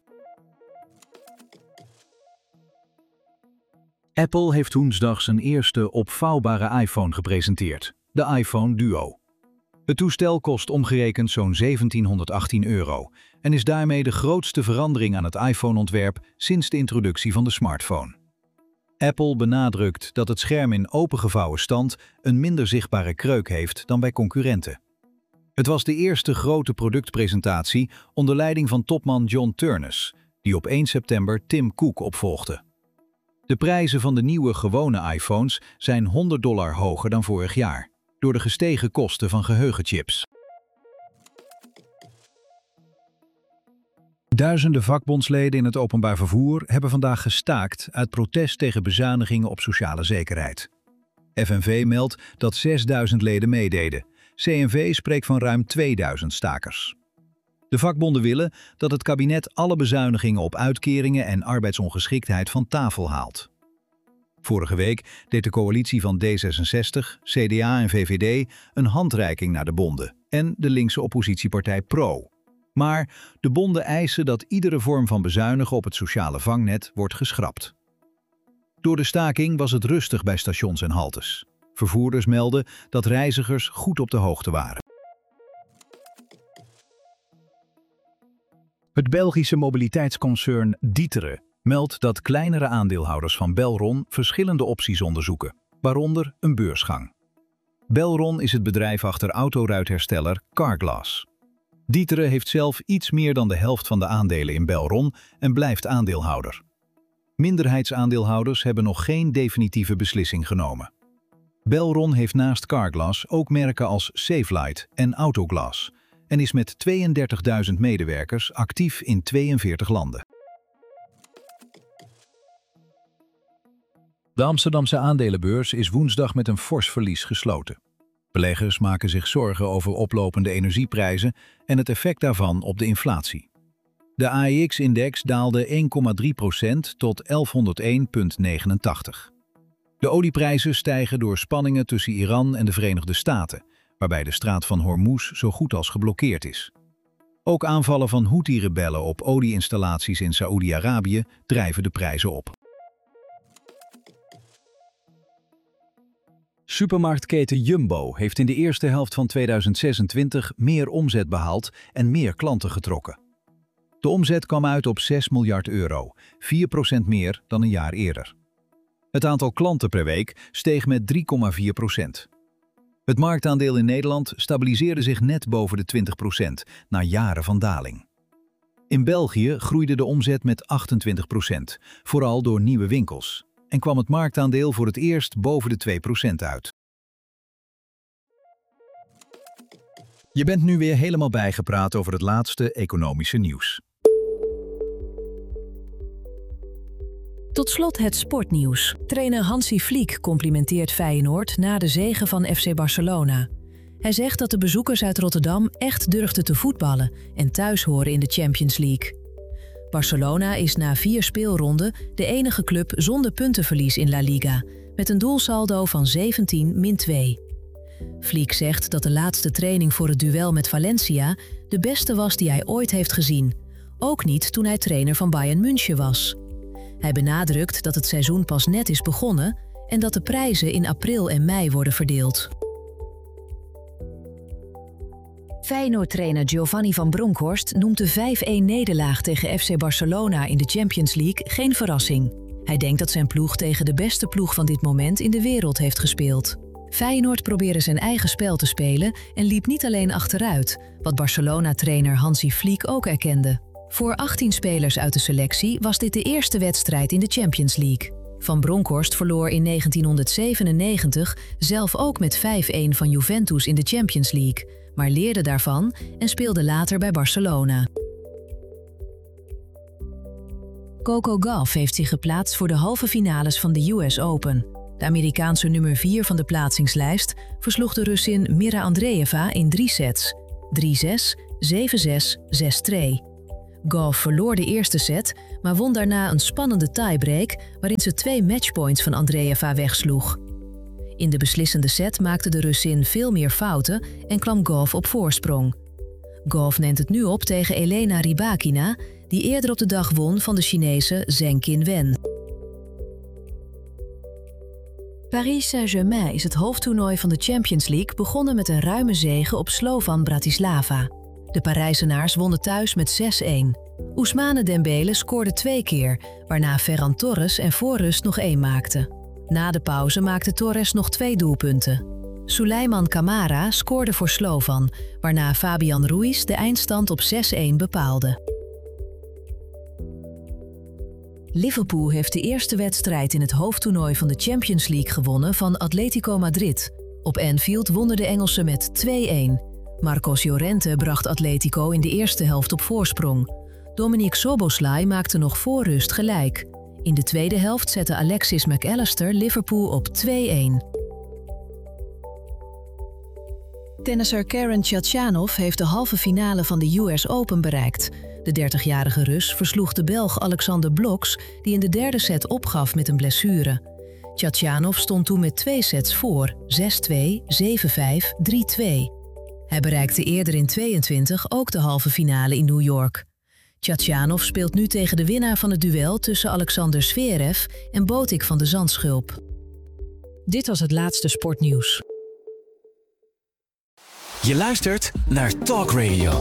Apple heeft woensdag zijn eerste opvouwbare iPhone gepresenteerd, de iPhone Duo. Het toestel kost omgerekend zo'n zeventienhonderdachttien euro en is daarmee de grootste verandering aan het iPhone-ontwerp sinds de introductie van de smartphone. Apple benadrukt dat het scherm in opengevouwen stand een minder zichtbare kreuk heeft dan bij concurrenten. Het was de eerste grote productpresentatie onder leiding van topman John Ternus, die op één september Tim Cook opvolgde. De prijzen van de nieuwe gewone iPhones zijn honderd dollar hoger dan vorig jaar, door de gestegen kosten van geheugenchips. Duizenden vakbondsleden in het openbaar vervoer hebben vandaag gestaakt uit protest tegen bezuinigingen op sociale zekerheid. F N V meldt dat zesduizend leden meededen. C N V spreekt van ruim tweeduizend stakers. De vakbonden willen dat het kabinet alle bezuinigingen op uitkeringen en arbeidsongeschiktheid van tafel haalt. Vorige week deed de coalitie van D zesenzestig, C D A en V V D een handreiking naar de bonden en de linkse oppositiepartij Pro. Maar de bonden eisen dat iedere vorm van bezuinigen op het sociale vangnet wordt geschrapt. Door de staking was het rustig bij stations en haltes. Vervoerders melden dat reizigers goed op de hoogte waren. Het Belgische mobiliteitsconcern D'Ieteren meldt dat kleinere aandeelhouders van Belron verschillende opties onderzoeken, waaronder een beursgang. Belron is het bedrijf achter autoruithersteller Carglass. D'Ieteren heeft zelf iets meer dan de helft van de aandelen in Belron en blijft aandeelhouder. Minderheidsaandeelhouders hebben nog geen definitieve beslissing genomen. Belron heeft naast Carglass ook merken als Safelite en Autoglass en is met tweeëndertigduizend medewerkers actief in tweeënveertig landen. De Amsterdamse aandelenbeurs is woensdag met een fors verlies gesloten. Beleggers maken zich zorgen over oplopende energieprijzen en het effect daarvan op de inflatie. De A E X-index daalde één komma drie procent tot elfhonderdéén komma negenentachtig. De olieprijzen stijgen door spanningen tussen Iran en de Verenigde Staten, waarbij de straat van Hormuz zo goed als geblokkeerd is. Ook aanvallen van Houthi-rebellen op olieinstallaties in Saoedi-Arabië drijven de prijzen op. Supermarktketen Jumbo heeft in de eerste helft van tweeduizend zesentwintig meer omzet behaald en meer klanten getrokken. De omzet kwam uit op zes miljard euro, vier procent meer dan een jaar eerder. Het aantal klanten per week steeg met drie komma vier procent. Het marktaandeel in Nederland stabiliseerde zich net boven de twintig procent na jaren van daling. In België groeide de omzet met achtentwintig procent, vooral door nieuwe winkels, en kwam het marktaandeel voor het eerst boven de twee procent uit. Je bent nu weer helemaal bijgepraat over het laatste economische nieuws. Tot slot het sportnieuws. Trainer Hansi Flick complimenteert Feyenoord na de zege van F C Barcelona. Hij zegt dat de bezoekers uit Rotterdam echt durfden te voetballen en thuis horen in de Champions League. Barcelona is na vier speelronden de enige club zonder puntenverlies in La Liga, met een doelsaldo van zeventien min twee. Flick zegt dat de laatste training voor het duel met Valencia de beste was die hij ooit heeft gezien. Ook niet toen hij trainer van Bayern München was. Hij benadrukt dat het seizoen pas net is begonnen en dat de prijzen in april en mei worden verdeeld. Feyenoord-trainer Giovanni van Bronckhorst noemt de vijf-een nederlaag tegen F C Barcelona in de Champions League geen verrassing. Hij denkt dat zijn ploeg tegen de beste ploeg van dit moment in de wereld heeft gespeeld. Feyenoord probeerde zijn eigen spel te spelen en liep niet alleen achteruit, wat Barcelona-trainer Hansi Flick ook erkende. Voor achttien spelers uit de selectie was dit de eerste wedstrijd in de Champions League. Van Bronckhorst verloor in negentienhonderdzevenennegentig zelf ook met vijf-een van Juventus in de Champions League, maar leerde daarvan en speelde later bij Barcelona. Coco Gauff heeft zich geplaatst voor de halve finales van de U S Open. De Amerikaanse nummer vier van de plaatsingslijst versloeg de Russin Mira Andreeva in drie sets. drie zes, zeven zes, zes twee. Gauff verloor de eerste set, maar won daarna een spannende tiebreak waarin ze twee matchpoints van Andreeva wegsloeg. In de beslissende set maakte de Russin veel meer fouten en kwam Gauff op voorsprong. Gauff neemt het nu op tegen Elena Rybakina, die eerder op de dag won van de Chinese Zheng Qinwen. Paris Saint-Germain is het hoofdtoernooi van de Champions League begonnen met een ruime zege op Slovan Bratislava. De Parijzenaars wonnen thuis met zes een. Ousmane Dembele scoorde twee keer, waarna Ferran Torres en voor rust nog één maakte. Na de pauze maakte Torres nog twee doelpunten. Souleymane Camara scoorde voor Slovan, waarna Fabian Ruiz de eindstand op zes een bepaalde. Liverpool heeft de eerste wedstrijd in het hoofdtoernooi van de Champions League gewonnen van Atletico Madrid. Op Anfield wonnen de Engelsen met twee een. Marcos Llorente bracht Atletico in de eerste helft op voorsprong. Dominique Szoboszlai maakte nog voor rust gelijk. In de tweede helft zette Alexis McAllister Liverpool op twee een. Tennisser Karen Khachanov heeft de halve finale van de U S Open bereikt. De dertigjarige Rus versloeg de Belg Alexander Bloks, die in de derde set opgaf met een blessure. Khachanov stond toen met twee sets voor, zes twee, zeven vijf, drie twee. Hij bereikte eerder in tweeëntwintig ook de halve finale in New York. Khachanov speelt nu tegen de winnaar van het duel tussen Alexander Zverev en Botik van de Zandschulp. Dit was het laatste sportnieuws. Je luistert naar Talk Radio.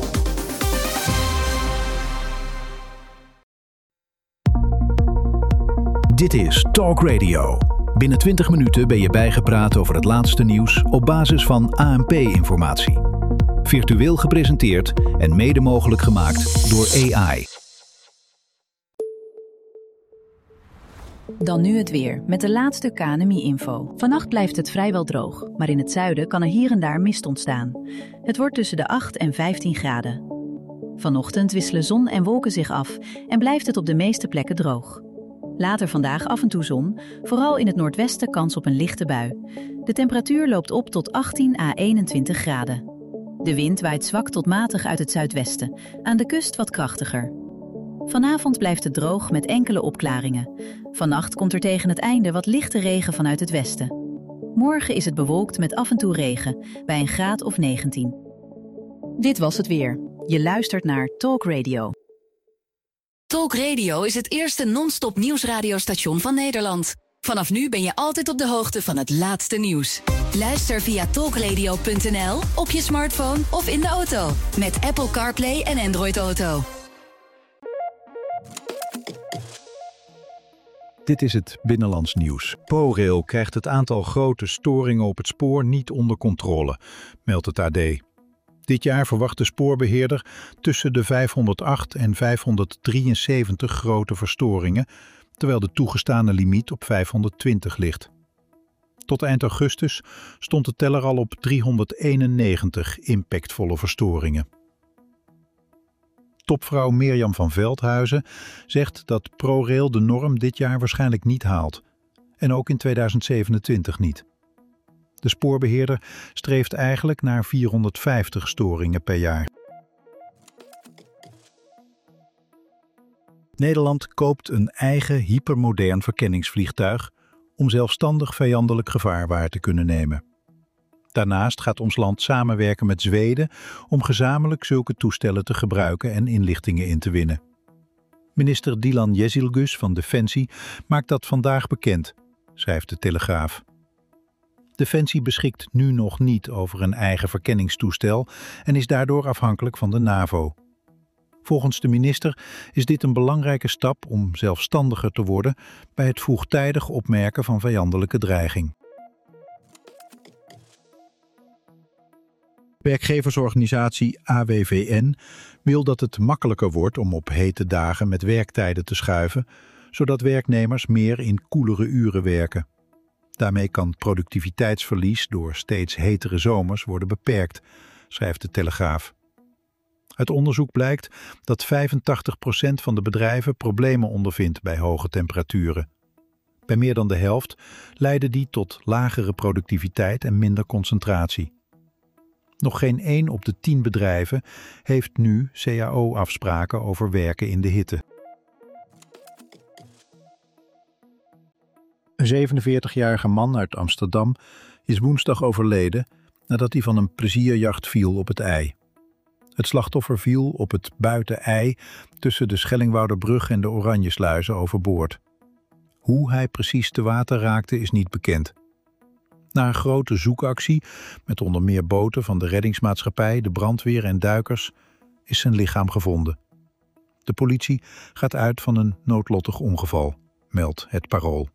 Dit is Talk Radio. Binnen twintig minuten ben je bijgepraat over het laatste nieuws op basis van A N P-informatie. Virtueel gepresenteerd en mede mogelijk gemaakt door A I. Dan nu het weer, met de laatste K N M I-info. Vannacht blijft het vrijwel droog, maar in het zuiden kan er hier en daar mist ontstaan. Het wordt tussen de acht en vijftien graden. Vanochtend wisselen zon en wolken zich af en blijft het op de meeste plekken droog. Later vandaag af en toe zon, vooral in het noordwesten kans op een lichte bui. De temperatuur loopt op tot achttien à eenentwintig graden. De wind waait zwak tot matig uit het zuidwesten, aan de kust wat krachtiger. Vanavond blijft het droog met enkele opklaringen. Vannacht komt er tegen het einde wat lichte regen vanuit het westen. Morgen is het bewolkt met af en toe regen, bij een graad of negentien. Dit was het weer. Je luistert naar Talk Radio. Talk Radio is het eerste non-stop nieuwsradiostation van Nederland. Vanaf nu ben je altijd op de hoogte van het laatste nieuws. Luister via talkradio punt n l, op je smartphone of in de auto. Met Apple CarPlay en Android Auto. Dit is het Binnenlands nieuws. ProRail krijgt het aantal grote storingen op het spoor niet onder controle, meldt het A D. Dit jaar verwacht de spoorbeheerder tussen de vijfhonderdacht en vijfhonderddrieënzeventig grote verstoringen, terwijl de toegestane limiet op vijfhonderdtwintig ligt. Tot eind augustus stond de teller al op driehonderdeenennegentig impactvolle verstoringen. Topvrouw Mirjam van Veldhuizen zegt dat ProRail de norm dit jaar waarschijnlijk niet haalt. En ook in tweeduizend zevenentwintig niet. De spoorbeheerder streeft eigenlijk naar vierhonderdvijftig storingen per jaar. Nederland koopt een eigen hypermodern verkenningsvliegtuig om zelfstandig vijandelijk gevaar waar te kunnen nemen. Daarnaast gaat ons land samenwerken met Zweden om gezamenlijk zulke toestellen te gebruiken en inlichtingen in te winnen. Minister Dilan Jezilgus van Defensie maakt dat vandaag bekend, schrijft de Telegraaf. Defensie beschikt nu nog niet over een eigen verkenningstoestel en is daardoor afhankelijk van de NAVO. Volgens de minister is dit een belangrijke stap om zelfstandiger te worden bij het vroegtijdig opmerken van vijandelijke dreiging. Werkgeversorganisatie A W V N wil dat het makkelijker wordt om op hete dagen met werktijden te schuiven, zodat werknemers meer in koelere uren werken. Daarmee kan productiviteitsverlies door steeds hetere zomers worden beperkt, schrijft de Telegraaf. Uit onderzoek blijkt dat vijfentachtig procent van de bedrijven problemen ondervindt bij hoge temperaturen. Bij meer dan de helft leidde die tot lagere productiviteit en minder concentratie. Nog geen één op de tien bedrijven heeft nu C A O-afspraken over werken in de hitte. Een zevenenveertigjarige man uit Amsterdam is woensdag overleden nadat hij van een plezierjacht viel op het IJ. Het slachtoffer viel op het buiten-IJ tussen de Schellingwouderbrug en de Oranjesluizen overboord. Hoe hij precies te water raakte is niet bekend. Na een grote zoekactie, met onder meer boten van de reddingsmaatschappij, de brandweer en duikers, is zijn lichaam gevonden. De politie gaat uit van een noodlottig ongeval, meldt het Parool.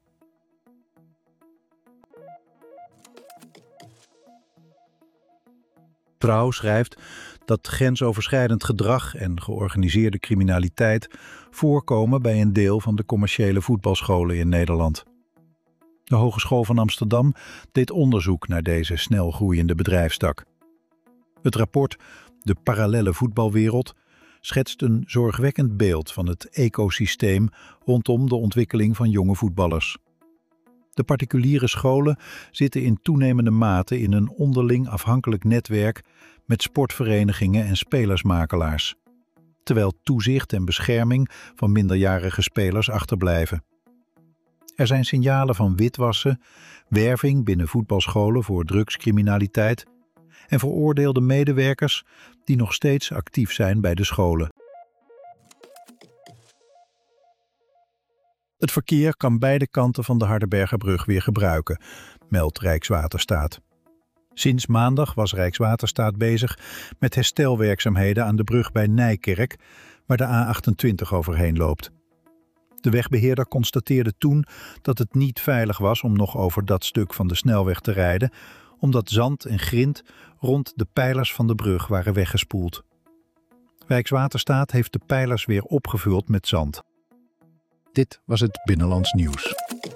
Trouw schrijft dat grensoverschrijdend gedrag en georganiseerde criminaliteit voorkomen bij een deel van de commerciële voetbalscholen in Nederland. De Hogeschool van Amsterdam deed onderzoek naar deze snel groeiende bedrijfstak. Het rapport De parallelle voetbalwereld schetst een zorgwekkend beeld van het ecosysteem rondom de ontwikkeling van jonge voetballers. De particuliere scholen zitten in toenemende mate in een onderling afhankelijk netwerk met sportverenigingen en spelersmakelaars, terwijl toezicht en bescherming van minderjarige spelers achterblijven. Er zijn signalen van witwassen, werving binnen voetbalscholen voor drugscriminaliteit en veroordeelde medewerkers die nog steeds actief zijn bij de scholen. Het verkeer kan beide kanten van de Hardenbergerbrug weer gebruiken, meldt Rijkswaterstaat. Sinds maandag was Rijkswaterstaat bezig met herstelwerkzaamheden aan de brug bij Nijkerk, waar de A achtentwintig overheen loopt. De wegbeheerder constateerde toen dat het niet veilig was om nog over dat stuk van de snelweg te rijden, omdat zand en grind rond de pijlers van de brug waren weggespoeld. Rijkswaterstaat heeft de pijlers weer opgevuld met zand. Dit was het Binnenlands Nieuws.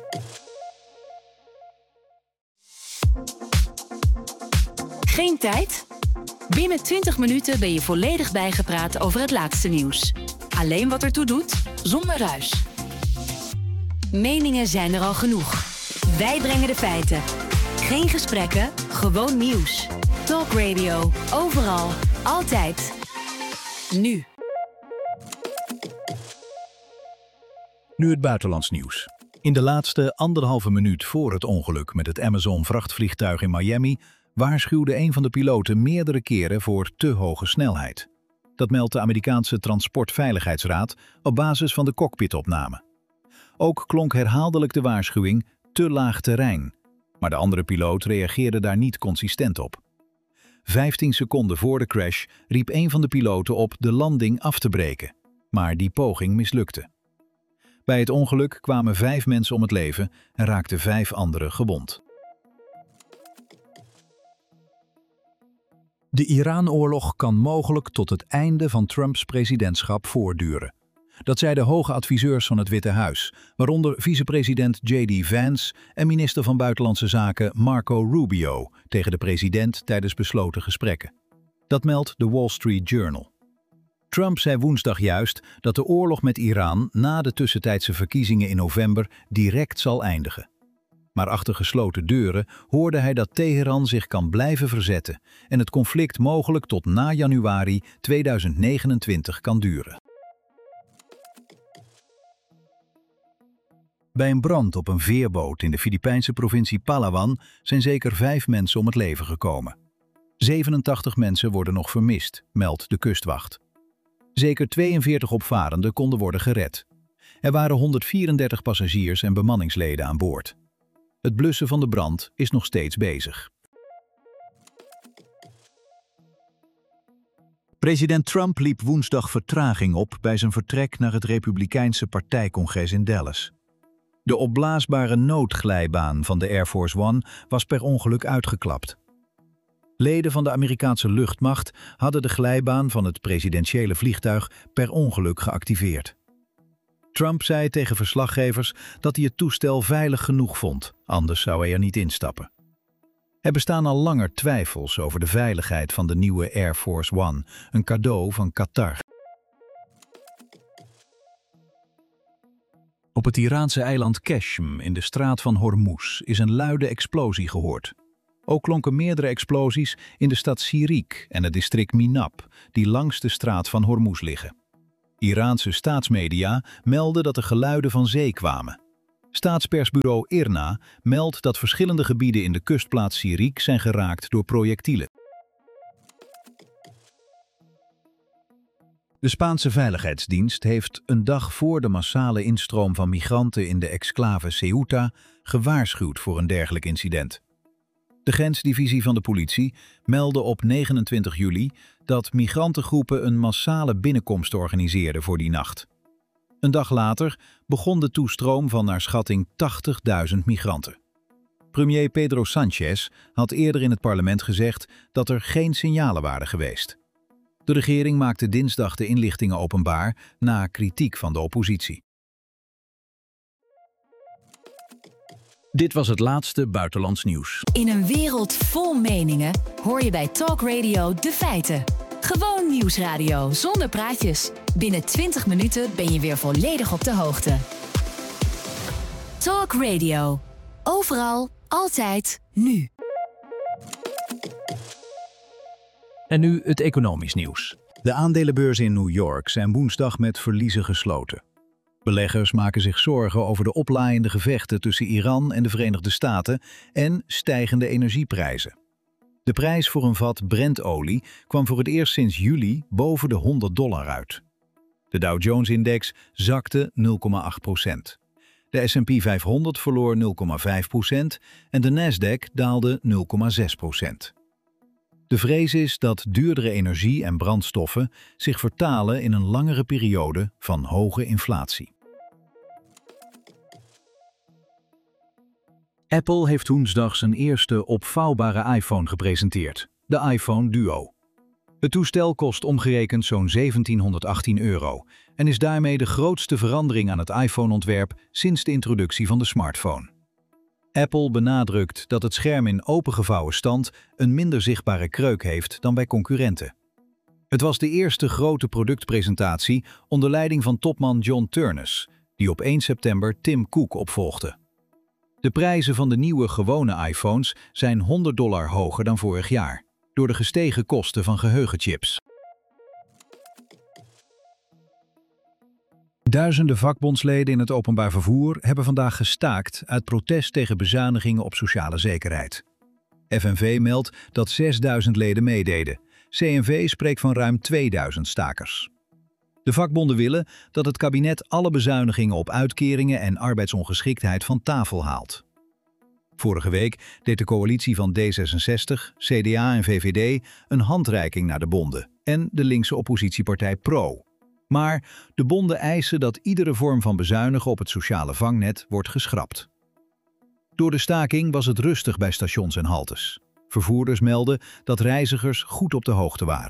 Geen tijd? Binnen twintig minuten ben je volledig bijgepraat over het laatste nieuws. Alleen wat ertoe doet, zonder ruis. Meningen zijn er al genoeg. Wij brengen de feiten. Geen gesprekken, gewoon nieuws. Talk Radio, overal, altijd. Nu. Nu het buitenlands nieuws. In de laatste anderhalve minuut voor het ongeluk met het Amazon-vrachtvliegtuig in Miami waarschuwde een van de piloten meerdere keren voor te hoge snelheid. Dat meldt de Amerikaanse Transportveiligheidsraad op basis van de cockpitopname. Ook klonk herhaaldelijk de waarschuwing te laag terrein, maar de andere piloot reageerde daar niet consistent op. Vijftien seconden voor de crash riep een van de piloten op de landing af te breken, maar die poging mislukte. Bij het ongeluk kwamen vijf mensen om het leven en raakten vijf anderen gewond. De Iran-oorlog kan mogelijk tot het einde van Trumps presidentschap voortduren. Dat zeiden hoge adviseurs van het Witte Huis, waaronder vicepresident J D Vance en minister van Buitenlandse Zaken Marco Rubio tegen de president tijdens besloten gesprekken. Dat meldt de Wall Street Journal. Trump zei woensdag juist dat de oorlog met Iran na de tussentijdse verkiezingen in november direct zal eindigen. Maar achter gesloten deuren hoorde hij dat Teheran zich kan blijven verzetten en het conflict mogelijk tot na januari tweeduizend negenentwintig kan duren. Bij een brand op een veerboot in de Filipijnse provincie Palawan zijn zeker vijf mensen om het leven gekomen. zevenentachtig mensen worden nog vermist, meldt de kustwacht. Zeker tweeënveertig opvarenden konden worden gered. Er waren honderdvierendertig passagiers en bemanningsleden aan boord. Het blussen van de brand is nog steeds bezig. President Trump liep woensdag vertraging op bij zijn vertrek naar het Republikeinse partijcongres in Dallas. De opblaasbare noodglijbaan van de Air Force One was per ongeluk uitgeklapt. Leden van de Amerikaanse luchtmacht hadden de glijbaan van het presidentiële vliegtuig per ongeluk geactiveerd. Trump zei tegen verslaggevers dat hij het toestel veilig genoeg vond, anders zou hij er niet instappen. Er bestaan al langer twijfels over de veiligheid van de nieuwe Air Force One, een cadeau van Qatar. Op het Iraanse eiland Qeshm in de straat van Hormuz is een luide explosie gehoord. Ook klonken meerdere explosies in de stad Sirik en het district Minab, die langs de straat van Hormuz liggen. Iraanse staatsmedia melden dat er geluiden van zee kwamen. Staatspersbureau IRNA meldt dat verschillende gebieden in de kustplaats Sirik zijn geraakt door projectielen. De Spaanse Veiligheidsdienst heeft een dag voor de massale instroom van migranten in de exclave Ceuta gewaarschuwd voor een dergelijk incident. De grensdivisie van de politie meldde op negenentwintig juli dat migrantengroepen een massale binnenkomst organiseerden voor die nacht. Een dag later begon de toestroom van naar schatting tachtigduizend migranten. Premier Pedro Sánchez had eerder in het parlement gezegd dat er geen signalen waren geweest. De regering maakte dinsdag de inlichtingen openbaar na kritiek van de oppositie. Dit was het laatste buitenlands nieuws. In een wereld vol meningen hoor je bij Talk Radio de feiten. Gewoon nieuwsradio zonder praatjes. Binnen twintig minuten ben je weer volledig op de hoogte. Talk Radio. Overal, altijd, nu. En nu het economisch nieuws. De aandelenbeurzen in New York zijn woensdag met verliezen gesloten. Beleggers maken zich zorgen over de oplaaiende gevechten tussen Iran en de Verenigde Staten en stijgende energieprijzen. De prijs voor een vat Brentolie kwam voor het eerst sinds juli boven de honderd dollar uit. De Dow Jones-index zakte nul komma acht procent. De S en P vijfhonderd verloor nul komma vijf procent en de Nasdaq daalde nul komma zes procent. De vrees is dat duurdere energie en brandstoffen zich vertalen in een langere periode van hoge inflatie. Apple heeft woensdag zijn eerste opvouwbare iPhone gepresenteerd, de iPhone Duo. Het toestel kost omgerekend zo'n zeventienhonderdachttien euro en is daarmee de grootste verandering aan het iPhone-ontwerp sinds de introductie van de smartphone. Apple benadrukt dat het scherm in opengevouwen stand een minder zichtbare kreuk heeft dan bij concurrenten. Het was de eerste grote productpresentatie onder leiding van topman John Ternus, die op één september Tim Cook opvolgde. De prijzen van de nieuwe gewone iPhones zijn honderd dollar hoger dan vorig jaar, door de gestegen kosten van geheugenchips. Duizenden vakbondsleden in het openbaar vervoer hebben vandaag gestaakt uit protest tegen bezuinigingen op sociale zekerheid. F N V meldt dat zesduizend leden meededen. C N V spreekt van ruim tweeduizend stakers. De vakbonden willen dat het kabinet alle bezuinigingen op uitkeringen en arbeidsongeschiktheid van tafel haalt. Vorige week deed de coalitie van D zesenzestig, C D A en V V D een handreiking naar de bonden en de linkse oppositiepartij Pro. Maar de bonden eisen dat iedere vorm van bezuinigen op het sociale vangnet wordt geschrapt. Door de staking was het rustig bij stations en haltes. Vervoerders melden dat reizigers goed op de hoogte waren.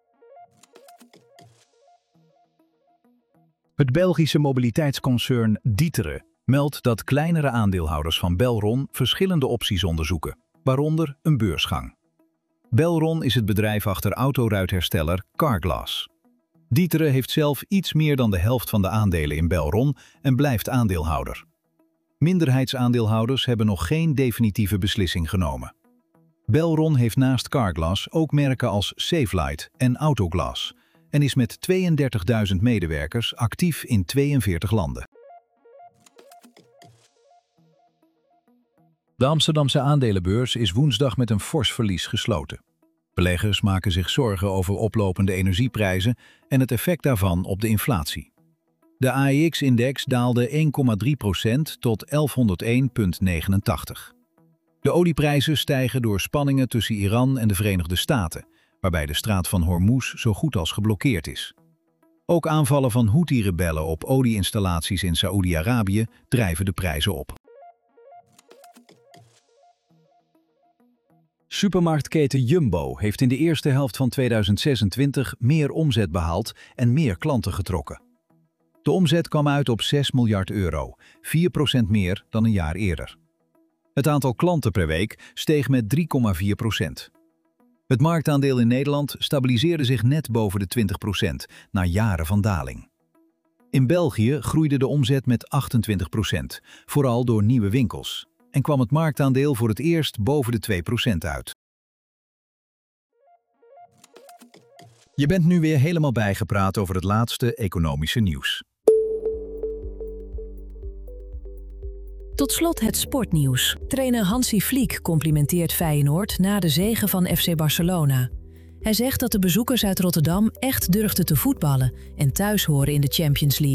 Het Belgische mobiliteitsconcern D'Ieteren meldt dat kleinere aandeelhouders van Belron verschillende opties onderzoeken, waaronder een beursgang. Belron is het bedrijf achter autoruithersteller Carglass. D'Ieteren heeft zelf iets meer dan de helft van de aandelen in Belron en blijft aandeelhouder. Minderheidsaandeelhouders hebben nog geen definitieve beslissing genomen. Belron heeft naast Carglass ook merken als Safelite en Autoglass en is met tweeëndertigduizend medewerkers actief in tweeënveertig landen. De Amsterdamse aandelenbeurs is woensdag met een fors verlies gesloten. Beleggers maken zich zorgen over oplopende energieprijzen en het effect daarvan op de inflatie. De A E X-index daalde één komma drie procent tot elfhonderdéén komma negenentachtig. De olieprijzen stijgen door spanningen tussen Iran en de Verenigde Staten, waarbij de straat van Hormuz zo goed als geblokkeerd is. Ook aanvallen van Houthi-rebellen op olieinstallaties in Saoedi-Arabië drijven de prijzen op. Supermarktketen Jumbo heeft in de eerste helft van tweeduizend zesentwintig meer omzet behaald en meer klanten getrokken. De omzet kwam uit op zes miljard euro, vier procent meer dan een jaar eerder. Het aantal klanten per week steeg met drie komma vier procent. Het marktaandeel in Nederland stabiliseerde zich net boven de twintig procent na jaren van daling. In België groeide de omzet met achtentwintig procent, vooral door nieuwe winkels, en kwam het marktaandeel voor het eerst boven de twee procent uit. Je bent nu weer helemaal bijgepraat over het laatste economische nieuws. Tot slot het sportnieuws. Trainer Hansi Flick complimenteert Feyenoord na de zege van F C Barcelona. Hij zegt dat de bezoekers uit Rotterdam echt durfden te voetballen en thuis horen in de Champions League.